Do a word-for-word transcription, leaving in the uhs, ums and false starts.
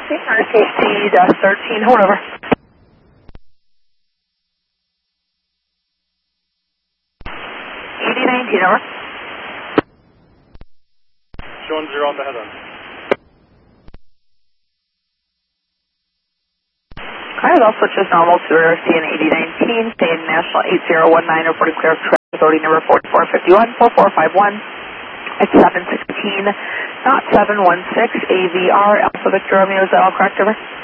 R T C thirteen, hold over. E D nineteen, over. Showing zero on the head on. Alright, I'll switch this normal to R C and E D nineteen, stay in National eight zero one nine, reporting clear of traffic, authority number four four five one, four four five one, at seven sixteen, not seven one six, A V R, Alpha Victor Romeo, is that all correct, over?